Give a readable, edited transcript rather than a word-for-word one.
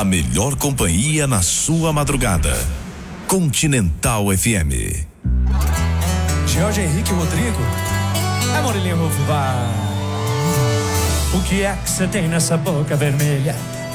A melhor companhia na sua madrugada. Continental FM. Jorge Henrique Rodrigo. Murilinho Rufo, vai. O que é que você tem nessa boca vermelha?